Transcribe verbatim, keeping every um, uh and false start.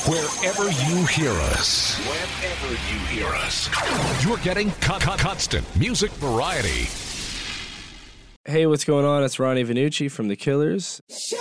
Wherever you hear us. Wherever you hear us. You're getting con- con- constant music variety. Hey, what's going on? It's Ronnie Vannucci from The Killers.